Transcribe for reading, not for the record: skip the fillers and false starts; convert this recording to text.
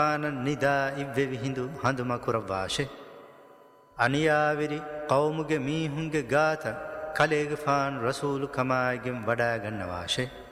නිදා ඉව්වෙවි හිඳු හඳුමකුර වාශේ අනියාවිරි කවුමුගේ මීහුන්ගේ ගාත කලේග ෆාන් රසූලු කමායගෙන් වඩාගන්න වාශේ